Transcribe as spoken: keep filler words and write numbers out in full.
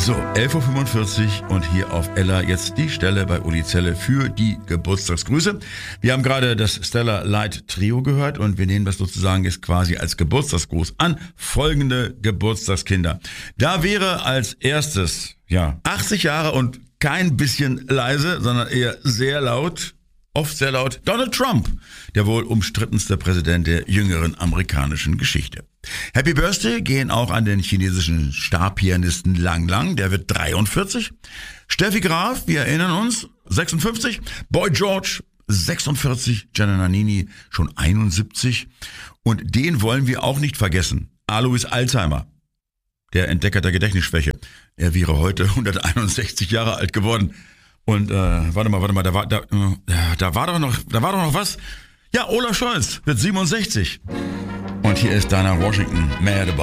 So, elf Uhr fünfundvierzig und hier auf Ella jetzt die Stelle bei Uli Zelle für die Geburtstagsgrüße. Wir haben gerade das Stellar Light Trio gehört und wir nehmen das sozusagen jetzt quasi als Geburtstagsgruß an folgende Geburtstagskinder. Da wäre als erstes, ja, achtzig Jahre und kein bisschen leise, sondern eher sehr laut, oft sehr laut, Donald Trump, der wohl umstrittenste Präsident der jüngeren amerikanischen Geschichte. Happy Birthday gehen auch an den chinesischen Starpianisten Lang Lang, der wird dreiundvierzig. Steffi Graf, wir erinnern uns, sechsundfünfzig. Boy George, sechsundvierzig. Gianna Nannini, schon einundsiebzig. Und den wollen wir auch nicht vergessen. Alois Alzheimer, der Entdecker der Gedächtnisschwäche. Er wäre heute hunderteinundsechzig Jahre alt geworden. Und äh, warte mal, warte mal, da war, da, äh, da war doch noch, da war doch noch was. Ja, Olaf Scholz wird siebenundsechzig. Und hier ist Dinah Washington, Mad About